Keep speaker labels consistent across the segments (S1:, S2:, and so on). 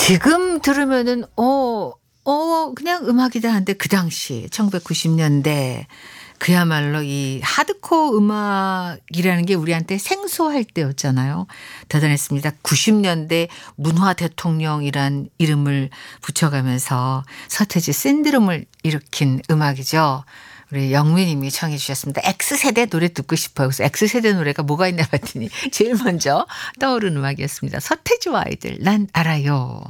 S1: 지금 들으면은 그냥 음악이다 한데 그 당시 1990년대 그야말로 이 하드코어 음악이라는 게 우리한테 생소할 때였잖아요. 대단했습니다. 90년대 문화 대통령이란 이름을 붙여가면서 서태지 신드롬을 일으킨 음악이죠. 우리 영미님이 청해 주셨습니다. X세대 노래 듣고 싶어요. 그래서 X세대 노래가 뭐가 있나 봤더니 제일 먼저 떠오른 음악이었습니다. 서태지와 아이들 난 알아요.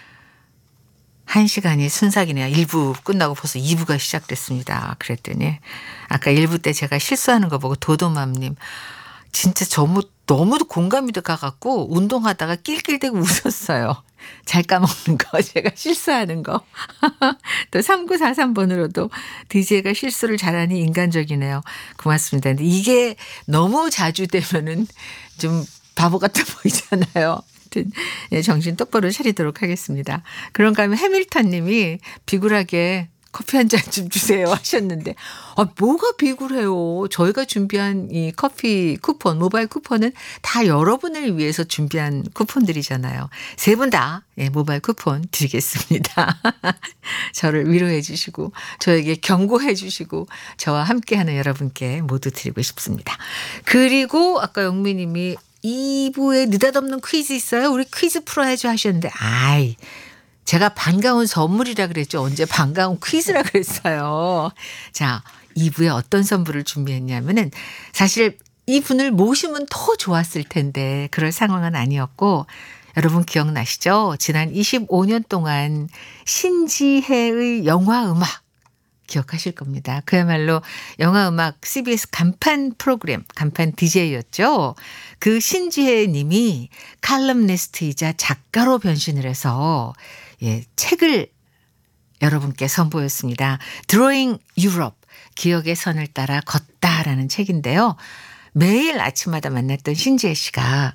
S1: 1시간이 순삭이네요. 1부 끝나고 벌써 2부가 시작됐습니다. 그랬더니 아까 1부 때 제가 실수하는 거 보고 도도맘님 진짜 너무도 공감이 가갖고 운동하다가 낄낄대고 웃었어요. 잘 까먹는 거 제가 실수하는 거. 또 3943번으로도 DJ가 실수를 잘하니 인간적이네요. 고맙습니다. 근데 이게 너무 자주 되면은 좀 바보 같아 보이잖아요. 예, 정신 똑바로 차리도록 하겠습니다. 그런가 하면 해밀턴 님이 비굴하게 커피 한 잔 좀 주세요 하셨는데 뭐가 비굴해요. 저희가 준비한 이 커피 쿠폰 모바일 쿠폰은 다 여러분을 위해서 준비한 쿠폰들이잖아요. 세 분 다 모바일 쿠폰 드리겠습니다. 저를 위로해 주시고 저에게 경고해 주시고 저와 함께하는 여러분께 모두 드리고 싶습니다. 그리고 아까 영미님이 2부에 느닷없는 퀴즈 있어요? 우리 퀴즈 풀어야죠 하셨는데 제가 반가운 선물이라 그랬죠. 언제 반가운 퀴즈라 그랬어요. 자, 2부에 어떤 선물을 준비했냐면은 사실 이분을 모시면 더 좋았을 텐데 그럴 상황은 아니었고 여러분 기억나시죠? 지난 25년 동안 신지혜의 영화 음악 기억하실 겁니다. 그야말로 영화음악 CBS 간판 프로그램, 간판 DJ였죠. 그 신지혜 님이 칼럼니스트이자 작가로 변신을 해서 책을 여러분께 선보였습니다. Drawing Europe, 기억의 선을 따라 걷다라는 책인데요. 매일 아침마다 만났던 신지혜 씨가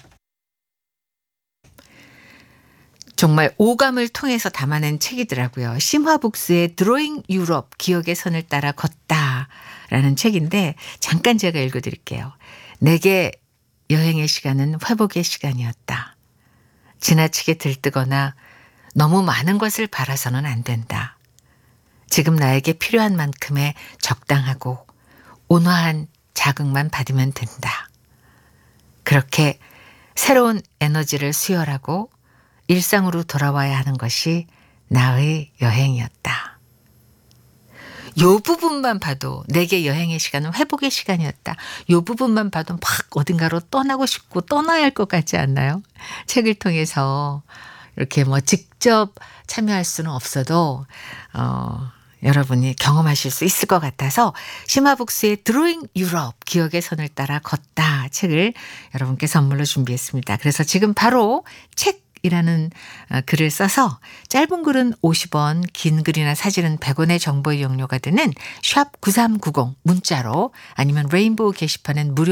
S1: 정말 오감을 통해서 담아낸 책이더라고요. 심화북스의 Drawing Europe, 기억의 선을 따라 걷다라는 책인데 잠깐 제가 읽어드릴게요. 내게 여행의 시간은 회복의 시간이었다. 지나치게 들뜨거나 너무 많은 것을 바라서는 안 된다. 지금 나에게 필요한 만큼의 적당하고 온화한 자극만 받으면 된다. 그렇게 새로운 에너지를 수혈하고 일상으로 돌아와야 하는 것이 나의 여행이었다. 요 부분만 봐도 내게 여행의 시간은 회복의 시간이었다. 요 부분만 봐도 막 어딘가로 떠나고 싶고 떠나야 할 것 같지 않나요? 책을 통해서 이렇게 직접 참여할 수는 없어도 여러분이 경험하실 수 있을 것 같아서 심화북스의 Drawing Europe, 기억의 선을 따라 걷다 책을 여러분께 선물로 준비했습니다. 그래서 지금 바로 책이라는 글을 써서 짧은 글은 50원, 긴 글이나 사진은 100원의 정보 이용료가 드는 샵 9390 문자로 아니면 레인보우 게시판은 무료